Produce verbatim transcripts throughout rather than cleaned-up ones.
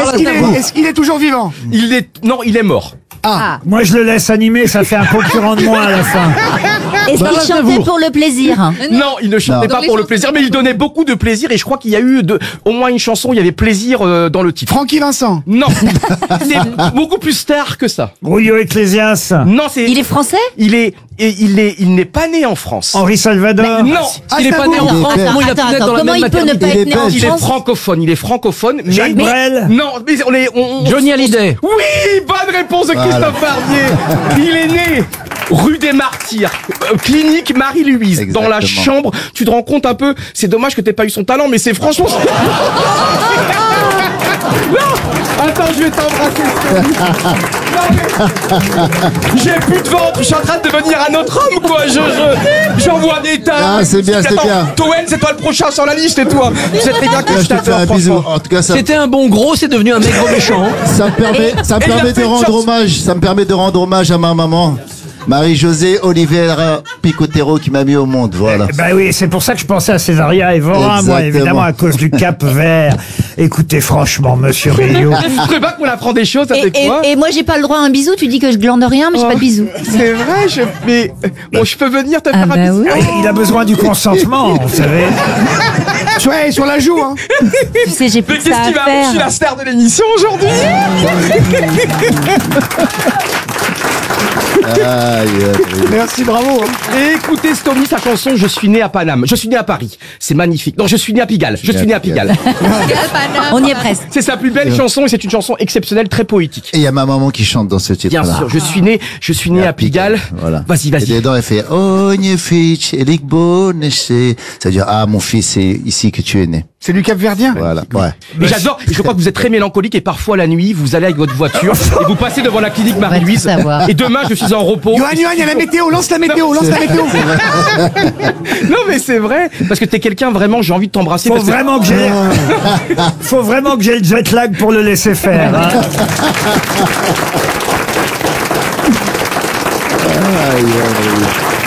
la Est-ce qu'il est, savoir. est-ce qu'il est toujours vivant? Il est, non, il est mort. Ah. Moi, je le laisse animer, ça fait un concurrent de moi à la fin. Est-ce Bah, qu'il c'est chantait vous. pour le plaisir? Non, il ne chantait Non. pas pour le plaisir, mais il donnait beaucoup de plaisir et je crois qu'il y a eu de, au moins une chanson, il y avait plaisir euh, dans le titre. Francky Vincent. Non, c'est beaucoup plus star que ça. Julio Iglesias, Non, c'est. Il est français? Il est, et il est, il n'est pas né en France. Henri Salvador. Non, Il est pas né en Il est France. père. Comment il a Attends, pu naître attends, dans la comment même il peut ne maternité pas Il être est né en belge. il est France? francophone. Il est francophone, mais. Jacques mais- Brel. Non, mais on est. On, on- Johnny Hallyday. Oui, bonne réponse de Christophe Barbier. Il est né rue des Martyrs, euh, clinique Marie-Louise, dans la Exactement. chambre. Tu te rends compte un peu, c'est dommage que t'aies pas eu son talent, mais c'est franchement... Non, attends, je vais t'embrasser. Non, mais... J'ai plus de ventre, je suis en train de devenir un autre homme, quoi. Je, je, j'envoie des tas. Ah, c'est bien, c'est Attends, bien. Toen, c'est toi le prochain sur la liste, et toi. C'est très bien que Là, je je te fais t'adore, un bisou. franchement. En tout cas, ça, C'était un bon gros, c'est devenu un maigre méchant. ça me permet, ça me Et il a permet fait de une rendre chanson. hommage. Ça me permet de rendre hommage à ma maman, Marie-Josée Oliveira Picotero, qui m'a mis au monde. Voilà. Bah oui, c'est pour ça que je pensais à Césaria et Vorin, moi, Exactement. évidemment, à cause du Cap Vert. Écoutez, franchement, monsieur Rio. Je trouvais pas qu'on apprend des choses Et, avec et- toi. et moi, j'ai pas le droit à un bisou. Tu dis que je glande rien, mais j'ai Oh. pas de bisou. C'est vrai, je... mais bon, je peux venir te Ah faire bah un bisou. oui. Ah, Il a besoin du consentement, vous savez. Ouais, sur la joue, hein. Tu sais, j'ai plus Mais que qu'est-ce ça qui à va arriver? Je suis la faire. star de l'émission aujourd'hui. Aïe, aïe, aïe. Merci, bravo. hein. Et écoutez, Stomy, sa chanson Je suis né à Paname. Je suis né à Paris. C'est magnifique. Non, je suis né à Pigalle. Je suis né à Pigalle. On y est presque. C'est sa plus belle chanson et c'est une chanson exceptionnelle, très poétique. Et il y a ma maman qui chante dans ce titre-là. Bien sûr, je suis né, je suis né à Pigalle. Voilà. Vas-y, Et vas-y. dedans, elle fait Oh, nie fitch, elik bonese. C'est-à-dire, ah, mon fils, c'est ici que tu es né. C'est du Cap-Verdien. Voilà. Ouais. Et j'adore, et je crois que vous êtes très mélancolique et parfois la nuit, vous allez avec votre voiture et vous passez devant la clinique Marie-Louise. tout savoir. Et demain, je suis en repos. Johan, Johan, il y a la météo. Lance la météo, lance la météo. Non, mais c'est vrai. Parce que t'es quelqu'un vraiment, j'ai envie de t'embrasser. Faut parce que- vraiment que j'ai, faut vraiment que j'ai le jet lag pour le laisser faire. hein. Aïe, aïe, aïe.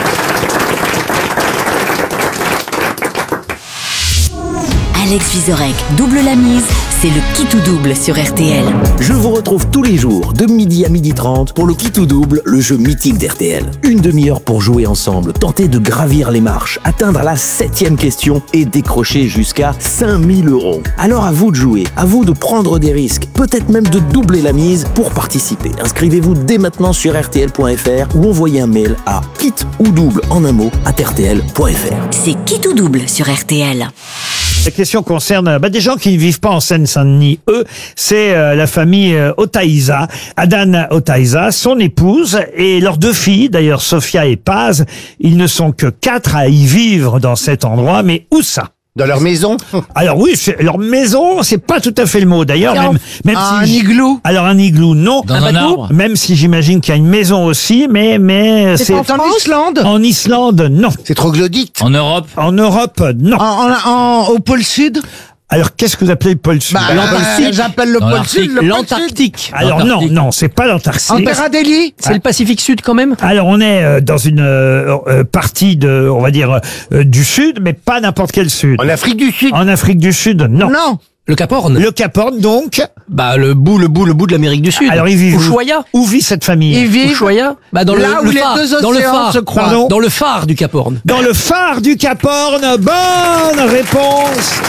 Alex Vizorek double la mise, c'est le qui tout double sur R T L. Je vous retrouve tous les jours de midi à midi trente pour le qui tout double, le jeu mythique d'R T L. Une demi-heure pour jouer ensemble, tenter de gravir les marches, atteindre la septième question et décrocher jusqu'à cinq mille euros. Alors à vous de jouer, à vous de prendre des risques, peut-être même de doubler la mise pour participer. Inscrivez-vous dès maintenant sur R T L point F R ou envoyez un mail à kit ou double en un mot à R T L point F R. C'est qui tout double sur R T L. La question concerne bah, des gens qui ne vivent pas en Seine-Saint-Denis. Eux, c'est euh, la famille euh, Otaïza, Adan Otaïza, son épouse et leurs deux filles, d'ailleurs Sophia et Paz. Ils ne sont que quatre à y vivre dans cet endroit, mais où ça? Dans leur maison? Alors oui, c'est- leur maison, c'est pas tout à fait le mot. D'ailleurs, même, même Un si igloo. alors un igloo, non. Dans un arbre. Même si j'imagine qu'il y a une maison aussi, mais mais c'est En Islande. en Islande, non. C'est troglodyte. En Europe. En Europe, non. En, en- en- au pôle Sud. Alors qu'est-ce que vous appelez le pôle sud? Bah, L'Antarctique. j'appelle le Dans pôle l'Arctique. Sud. le pôle Sud. L'Antarctique. Alors non, L'Antarctique. non, c'est pas l'Antarctique. En Terra Delhi. C'est le Pacifique Sud quand même. Alors on est euh, dans une euh, euh, partie de, on va dire, euh, du sud, mais pas n'importe quel sud. En Afrique du Sud. En Afrique du Sud, non. Non. Le Cap Horn. Le Cap Horn, donc. Bah le bout, le bout, le bout de l'Amérique du Sud. Alors ils vivent où? Ushuaia. Où vit cette famille? Ils vivent Ushuaia. Bah dans là le, où le les phare. deux dans le océans phare. se croisent. Pardon Dans le phare du Cap Horn. Dans le phare du Cap Horn. Bonne réponse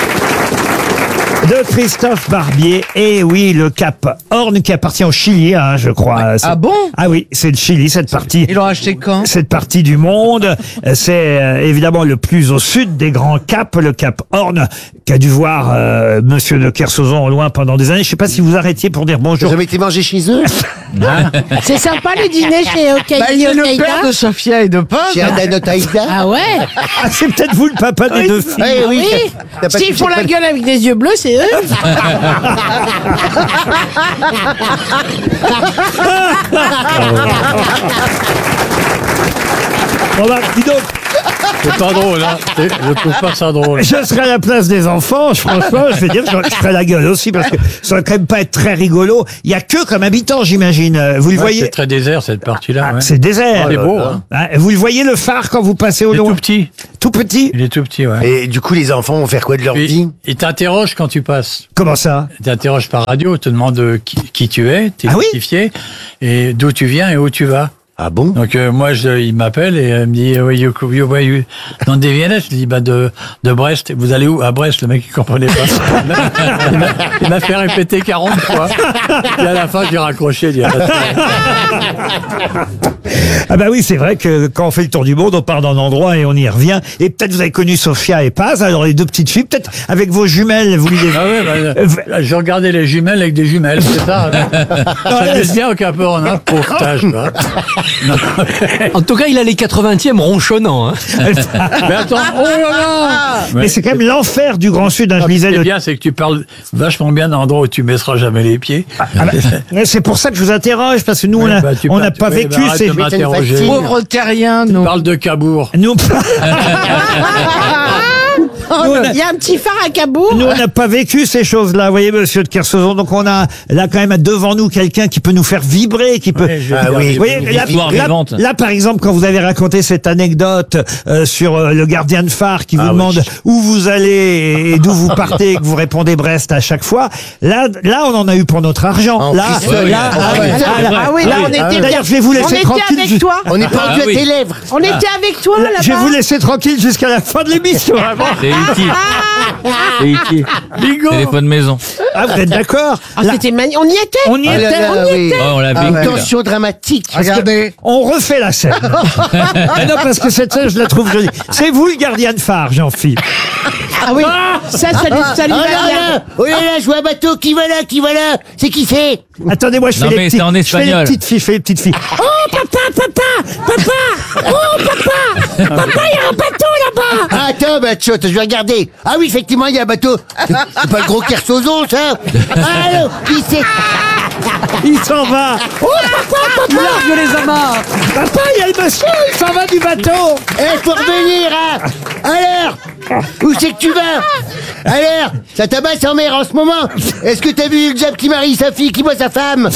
de Christophe Barbier. Et oui, le Cap Horn qui appartient au Chili, hein, je crois. C'est- Ah bon? Ah oui, c'est le Chili, cette partie. Ils l'ont acheté quand? Cette partie du monde, euh, c'est euh, évidemment le plus au sud des grands caps, le Cap Horn, qu'a dû voir euh, Monsieur de Kersauzon au loin pendant des années. Je sais pas si vous arrêtiez pour dire Vous bonjour. avez été manger chez eux? C'est sympa les dîners chez Okaï. Bah, il est le père de Sophia et de Paz. Chez Adan Otaïza? Ah ouais? Ah, c'est peut-être vous le papa des deux filles. Eh oui. Oui. T'as pas S'ils touché font la le- gueule avec des yeux bleus, c'est eux. Bon bah, dis donc, C'est pas drôle, hein. C'est- Je trouve pas ça drôle. Je serais à la place des enfants, je- franchement, je vais dire, je ferais la gueule aussi, parce que ça va quand même pas être très rigolo. Il y a que comme habitant, j'imagine. Euh, Vous le Ouais, voyez? c'est très désert, cette partie-là. ouais. C'est désert. C'est beau, hein. Hein, vous le voyez le phare quand vous passez au Il est loin? tout petit. Tout petit? Il est tout petit, ouais. Et du coup, les enfants vont faire quoi de leur Puis, vie? il t'interroge quand tu passes. Comment ça? Il t'interroge par radio, il te demande euh, qui, qui tu es, t'es Ah oui identifié, et d'où tu viens et où tu vas. Ah bon? Donc euh, moi, je, il m'appelle et euh, il me dit, oui, you, you, where you, dans des Viennet, je lui dis, bah de, de Brest. Vous allez où? À Brest, le mec, il comprenait pas. Il m'a- il m'a fait répéter quarante fois. Et à la fin, j'ai raccroché. J'ai dit, Ah bah oui, c'est vrai que quand on fait le tour du monde, on part d'un endroit et on y revient. Et peut-être vous avez connu Sophia et Paz, alors les deux petites filles, peut-être avec vos jumelles, vous les... ah ouais, bah, euh, je regardais les jumelles avec des jumelles, c'est ça. Ça laisse bien au Cap Horn, hein, pauvre tâche, quoi. En tout cas, il a les quatre-vingtième ronchonnants. Hein. Mais attends, oh là là! Mais c'est quand même l'enfer du Grand Sud, hein, je Ce qui lisais est le... bien, c'est que tu parles vachement bien d'un endroit où tu ne mettras jamais les pieds. Ah bah, mais c'est pour ça que je vous interroge, parce que nous, on Ouais, a- bah, tu on parles- n'a pas ouais, vécu bah, arrête ces... de m'interroger. Pauvre terrien, Tu nous. parles de Cabourg. Nous, Nous, on a- Il y a un petit phare à Cabourg. nous, on n'a pas vécu ces choses-là, vous voyez, monsieur de Kersauzon. Donc, on a là quand même devant nous quelqu'un qui peut nous faire vibrer, qui peut. Ouais, je vais Ah dire, oui. Vous voyez, Une là, histoire là- vivante. là, par exemple, quand vous avez raconté cette anecdote euh, sur euh, le gardien de phare qui vous Ah oui. demande où vous allez et d'où vous partez et que vous répondez Brest à chaque fois, là, là, on en a eu pour notre argent. En là, frissonne. là, Ah ah, ouais. là, C'est là, vrai. Ah oui, là, on était D'ailleurs, je vais vous On laisser était tranquille. avec toi. On est pendu Ah à oui. tes lèvres. On était avec toi là-bas. Je vais vous laisser tranquille jusqu'à la fin de l'émission. C'est utile. C'est utile. Bingo! Téléphone maison. Ah, vous êtes d'accord? Ah, Là, c'était magnifique. On y était. on y Ah là était. là, on y oui. Oh, on l'a Ah vécu. ouais. là. Tension dramatique. Regardez. On refait la scène. Ah non, parce que cette scène, je la trouve jolie. C'est vous le gardien de phare, Jean-Philippe. Ah oui. Ça, ça, lui- ça lui Oh va là bien. là, oh là là, je vois un bateau, qui va là, qui va là? C'est qui c'est? Attendez, moi, je fais Non, les mais petites, c'est en je fais les espagnol. petites filles, je fais les petites filles. Oh, papa, papa, papa, oh, papa, papa, il y a un bateau là-bas. Ah, attends, bah, tchot, je vais regarder. Ah oui, effectivement, il y a un bateau. C'est pas le gros Kersozon, ça? Allô, qui c'est? Il s'en va. Oh, papa, papa, Largue les amarres. papa, il y a le monsieur, il s'en va du bateau. Eh, faut revenir, hein? Alors? Où c'est que tu vas? Alors? Ça tabasse en mer en ce moment? Est-ce que t'as vu le diable qui marie sa fille, qui voit sa femme?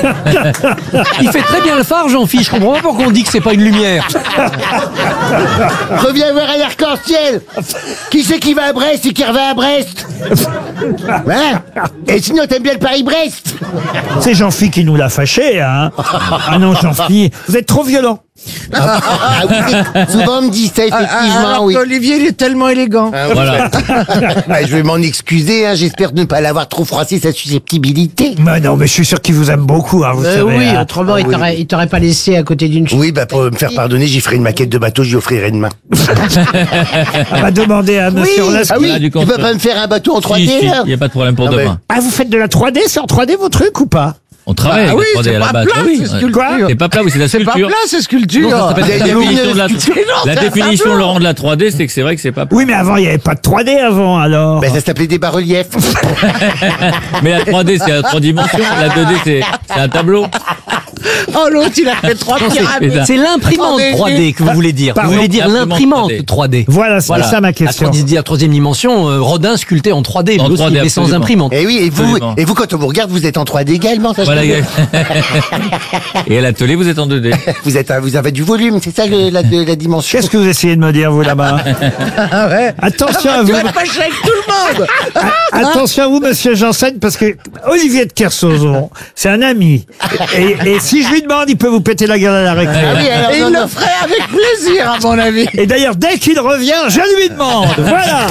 Il fait très bien le phare, Jean-Philippe. Je comprends pas pourquoi on dit que c'est pas une lumière. Reviens voir à l'arc-en-ciel. Qui c'est qui va à Brest et qui revient à Brest? Hein? Et sinon, t'aimes bien le Paris-Brest? C'est Jean-Philippe qui nous l'a fâché, hein. Ah non, Jean-Philippe, vous êtes trop violent. Ah, ah oui, souvent on me dit ça, effectivement, Alors oui. qu'Olivier, il est tellement élégant. Ah, oui. Voilà. Ah, je vais m'en excuser, hein, j'espère ne pas l'avoir trop froissé sa susceptibilité. Mais non, mais je suis sûr qu'il vous aime beaucoup, hein, vous Euh, savez. oui, hein. autrement, il t'aurait- il t'aurait pas laissé à côté d'une fille. Oui, bah pour me faire pardonner, j'y ferai une maquette de bateau, j'y offrirai demain. On va demander à monsieur Orlaski. Ah oui, Ah, du tu peux contrôle. pas me faire un bateau en trois D, Si, si, là? il n'y a pas de problème pour Ah, mais- demain. Ah, vous faites de la trois D, c'est en trois D vos trucs ou pas? On travaille Ah avec oui, la trois D c'est à la pas base. plat, oui. c'est Ouais. sculpture. C'est pas plat, oui, c'est la C'est pas sculpture. plat, c'est Non, sculpture. ça s'appelle Il y a- la il y a définition une de la, sculpture, la c'est un définition, tableau. Laurent, de la trois D, c'est que c'est vrai que c'est pas plat. Oui, mais avant, il n'y avait pas de trois D avant, alors. Ben, ça s'appelait des bas-reliefs. Mais la trois D, c'est à trois dimensions. La deux D, c'est c'est un tableau. Oh, l'autre, il a fait trois pyramides. C'est l'imprimante Attendez, trois D que vous voulez dire. Pardon, Vous voulez dire l'imprimante l'imprimante trois D. trois D. Voilà, c'est ça ma question. La troisième, troisième dimension, euh, Rodin sculpté en trois D, En lui trois aussi, D, mais sans absolument. imprimante. Et oui, et vous, Absolument. et vous, quand on vous regarde, vous êtes en trois D également, ça, je Voilà. trouve. Et à l'atelier, vous êtes en deux D. Vous êtes, vous avez du volume, c'est ça, le- la, la dimension. Qu'est-ce que vous essayez de me dire, vous, là-bas? Ah ouais. Attention à Tu vous. vas te fâcher avec tout le monde. Attention à vous, monsieur Janssen, parce que Olivier de Kersauzon, c'est un ami. Et, et si je lui demande, il peut vous péter la gueule à la récré. Ah oui, alors, Et non, il non. le ferait avec plaisir, à mon avis. Et d'ailleurs, dès qu'il revient, je lui demande. Voilà.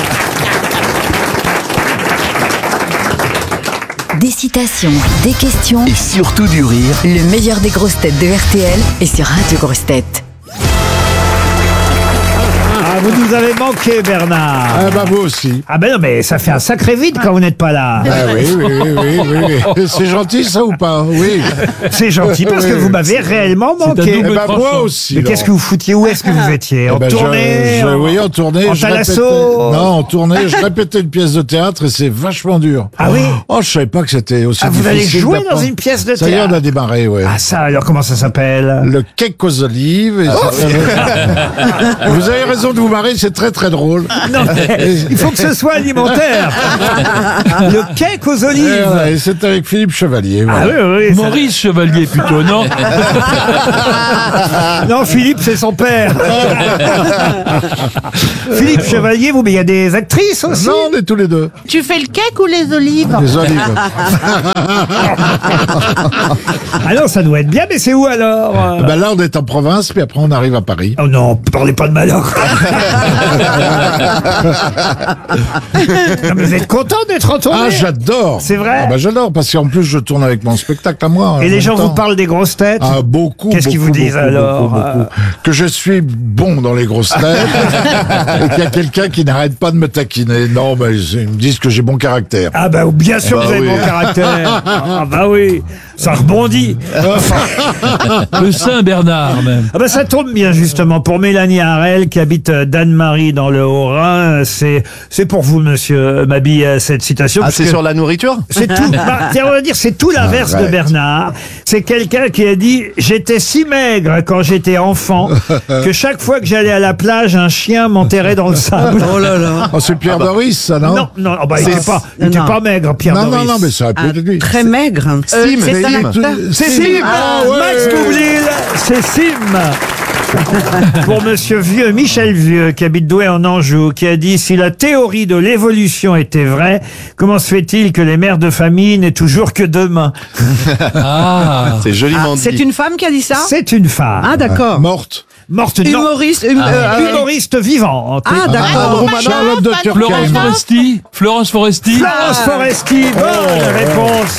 Des citations, des questions. Et surtout du rire. Le meilleur des grosses têtes de R T L est sur Radio Grosses Têtes. Ah, Vous nous avez manqué, Bernard. Ah bah vous aussi. Ah ben non, mais ça fait un sacré vide quand vous n'êtes pas là. Ah oui, oui, oui, oui, oui, oui. C'est gentil ça ou pas? Oui. C'est gentil parce que vous m'avez réellement manqué. Eh ben, moi aussi. Mais qu'est-ce que vous foutiez? Où est-ce que vous étiez? En Eh ben, je- tournée? je- en- Oui, en tournée. En je répétais- thalasso? Non, en tournée. Je répétais une pièce de théâtre et c'est vachement dur. Ah oui? Oh, je savais pas que c'était aussi Ah, vous allez difficile jouer d'apprendre. dans une pièce de Ça y est, théâtre? on a démarré, ouais. Ah ça, alors comment ça s'appelle? Le cake aux olives. et ça fait- Vous avez raison de vous marrer, c'est très très drôle. Non, mais il faut que ce soit alimentaire. Le cake aux Et, olives. voilà, et c'est avec Philippe Chevalier. Ah voilà. oui, oui. ça- Maurice Chevalier plutôt, non? Non, Philippe, c'est son père. Philippe Chevalier, vous, mais il y a des actrices aussi. Non, on est tous les deux. Tu fais le cake ou les olives? Les olives. Ah non, ça doit être bien, mais c'est où alors? Ben là, on est en province, puis après, on arrive à Paris. Oh non, parlez pas de malheur. Non, mais vous êtes content d'être en tournée? Ah, j'adore. C'est vrai? Ah bah j'adore, parce qu'en plus, je tourne avec mon spectacle à moi. en Et les même gens temps. vous parlent des grosses têtes? Ah, beaucoup. Qu'est-ce qu'ils beaucoup, vous disent beaucoup, alors? beaucoup, beaucoup. Que je suis bon dans les grosses têtes et qu'il y a quelqu'un qui n'arrête pas de me taquiner. Non, mais ils me disent que j'ai bon caractère. Ah bah bien sûr Bah que vous avez oui. bon caractère. Ah bah oui, ça rebondit. Le Saint-Bernard, même. Ah bah ça tombe bien justement pour Mélanie Harel qui habite euh, Danemarie dans le Haut-Rhin. C'est c'est pour vous, monsieur Mabille, euh, cette citation. Ah, c'est puisque sur la nourriture? C'est tout. Bah, tiens, on va dire c'est tout l'inverse de Arrête. Bernard. C'est quelqu'un qui a dit j'étais si maigre quand j'étais enfant que chaque fois que j'allais à la plage, un chien m'enterrait dans le sable. Oh là là. Oh, c'est Pierre Doris, ça, non? Non, non, oh bah, il C'est- n'était pas, il était non. pas maigre, Pierre non, Doris. non, non, mais ça aurait pu être lui. Très maigre. Sim, Euh, c'est un Sim. acteur. C'est Sim. Sim. Ah, Ah, ouais. Max Boublil, c'est Sim. Pour monsieur Vieux, Michel Vieux, qui habite Douai en Anjou, qui a dit si la théorie de l'évolution était vraie, comment se fait-il que les mères de famille n'aient toujours que deux mains? Ah. C'est joliment dit. C'est une femme qui a dit ça? C'est une femme. Ah d'accord. Morte. Morte, non. Humoriste. hum- euh, Humoriste vivante. Ah d'accord. Charlotte de Florence Turckheim. Foresti. Florence Foresti. Florence Foresti, bonne réponse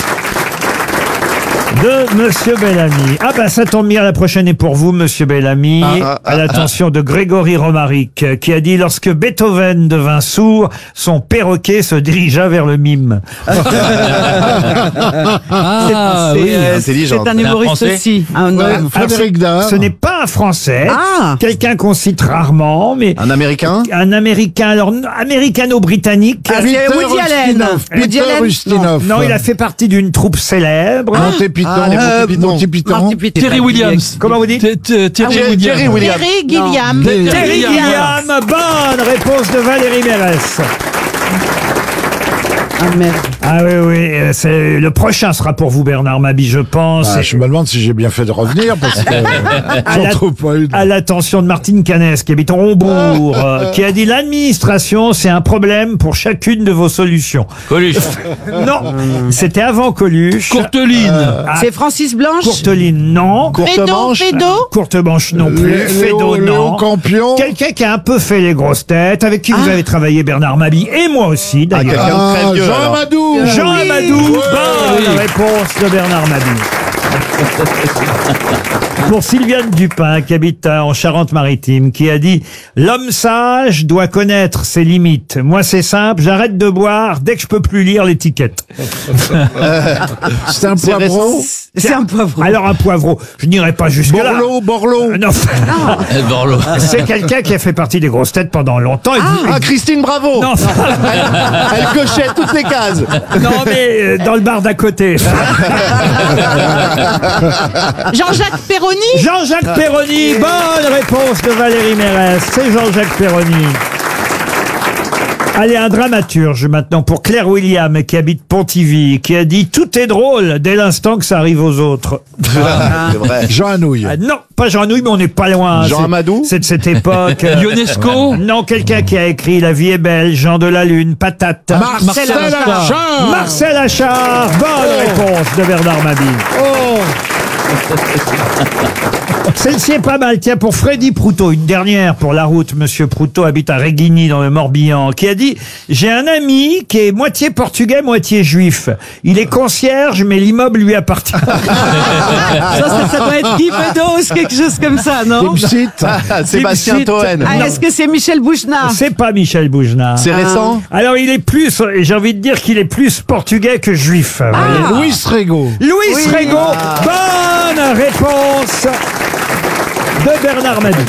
de Monsieur Bellamy. Ah ben ça tombe bien, la prochaine est pour vous, Monsieur Bellamy, Ah, ah, ah, à l'attention de Grégory Romaric, euh, qui a dit lorsque Beethoven devint sourd, son perroquet se dirigea vers le mime. Ah, C'est, oui. euh, intelligente. C'est un humoriste Français aussi. Un Ouais, homme. Frédéric Dard. Ce n'est pas un Français, Ah. quelqu'un qu'on cite rarement, mais Un Américain? un Américain, alors américano-britannique. Ah, c'est Woody Allen. Ustinov. Woody Peter Allen. Ustinov. Non, il a fait partie d'une troupe célèbre. Monty Python. Ah, les Monty Python. Monty Python. Monty Python. Terry Williams. Comment vous dites? T- t- Terry Thierry- Williams. Thierry Williams. Terry Gilliam. Terry Terry Gilliam. Gilliam, bonne réponse de Valérie Mérès. Ah merde. Ah oui, oui, euh, c'est le prochain sera pour vous, Bernard Mabille, je pense. Ah, je me demande si j'ai bien fait de revenir parce que À j'en la- trouve pas une. À l'attention de Martine Canès, qui habite en Hombourg, euh, qui a dit l'administration, c'est un problème pour chacune de vos solutions. Coluche. Non, c'était avant Coluche. Courteline. Ah, C'est Francis Blanche. Courteline, non. Courte Fédo, manche. Fédo. Courte manche non plus. Léo- Fédo, Léo non. Campion. Quelqu'un qui a un peu fait les grosses têtes, avec qui vous avez travaillé, Bernard Mabille, et moi aussi, d'ailleurs. quelqu'un de très Ah, vieux, Jean alors. Amadou. Jean Oui. Amadou, bonne Oui. réponse de Bernard Mabille. Pour Sylviane Dupin, qui habite à- en Charente-Maritime, qui a dit « L'homme sage doit connaître ses limites. Moi, c'est simple, j'arrête de boire dès que je peux plus lire l'étiquette. C'est un C'est poivron. récent. C'est un poivron. » Alors, un poivreau, je n'irai pas jusque-là. Borloo, Borloo. Euh, Non, Borloo. c'est quelqu'un qui a fait partie des grosses têtes pendant longtemps. et vous- Ah, Christine Bravo. Non, Elle cochait toutes les cases. non, mais euh, dans le bar d'à côté. Jean-Jacques Perroni. Jean-Jacques Perroni, bonne réponse de Valérie Mérès. C'est Jean-Jacques Perroni. Allez, un dramaturge maintenant pour Claire William qui habite Pontivy, qui a dit « Tout est drôle dès l'instant que ça arrive aux autres C'est vrai. Jean Anouilh. Ah, non, pas Jean Anouilh, mais on n'est pas loin. Jean C'est- Amadou. C'est de cette époque. Euh, Ionesco. Non, quelqu'un qui a écrit « La vie est belle », Jean de la Lune, Patate. Marcel Achard. Marcel Achard, bonne réponse de Bernard Mabille. Oh. Celle-ci est pas mal. Tiens, pour Freddy Proutot, une dernière pour la route. Monsieur Proutot habite à Réguigny dans le Morbihan, qui a dit « J'ai un ami qui est moitié portugais, moitié juif. Il est concierge, mais l'immeuble lui appartient. » Ça, ça, ça doit être Guy Bedos, quelque chose comme ça, non? Sébastien Toen. Ah, est-ce que c'est Michel Boujna? C'est pas Michel Boujna. C'est récent? Alors, il est plus, j'ai envie de dire qu'il est plus portugais que juif. Ah. Luis Rego. Luis Oui. Rego. Ah. Bonne réponse de Bernard Mabie.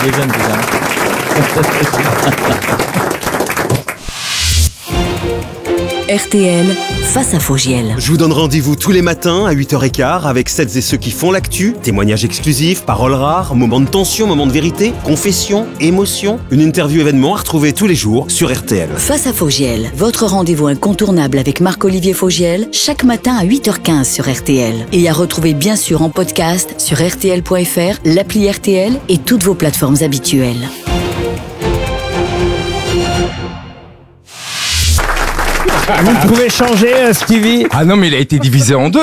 R T L, face à Fogiel. Je vous donne rendez-vous tous les matins à huit heures quinze avec celles et ceux qui font l'actu, témoignages exclusifs, paroles rares, moments de tension, moments de vérité, confessions, émotions, une interview événement à retrouver tous les jours sur R T L. Face à Fogiel, votre rendez-vous incontournable avec Marc-Olivier Fogiel, chaque matin à huit heures quinze sur R T L. Et à retrouver bien sûr en podcast sur R T L point F R, l'appli R T L et toutes vos plateformes habituelles. Vous pouvez changer, Stevie? Ah non, mais il a été divisé en deux.